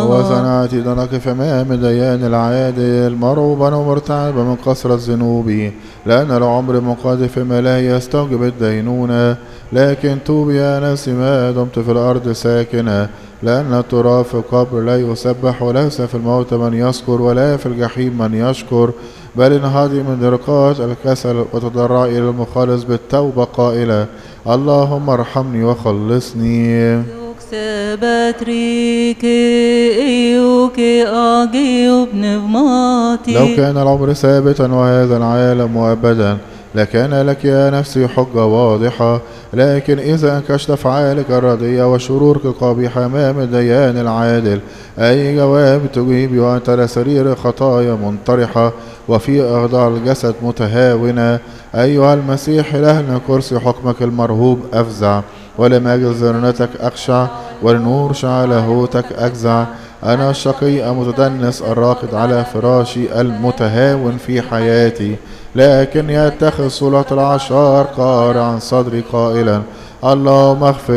وسنأتي نقف أمام ديان العادل مرعوبا ومرتعبا من كثرة ذنوبي، لأن العمر منقذف ما لا يستوجب الدينونة. لكن توبي يا نفسي ما دمت في الأرض ساكنة، لأن التراب في القبر لا يسبح، وليس في الموت من يذكر، ولا في الجحيم من يشكر. بل انهضي من درقات الكسل وتضرعي إلى المخلص بالتوبة قائلة: اللهم ارحمني وخلصني. لو كان العمر ثابتا وهذا العالم مؤبدا لكان لك يا نفسي حجة واضحة. لكن إذا انكشت أفعالك الرديئة وشرورك القبيحة أمام الديان العادل، أي جواب تجيبي وأنت على سرير خطايا منطرحة وفي أخضاع الجسد متهاونة؟ أيها المسيح إلهنا كرسي حكمك المرهوب أفزع، ولمجد زرنتك أخشع، ولنور شعلهوتك أجزع. أنا الشقي المتدنس الراقد على فراشي المتهاون في حياتي، لكن يتخذ صلة العشار قارعا صدري قائلا: اللهم اغفر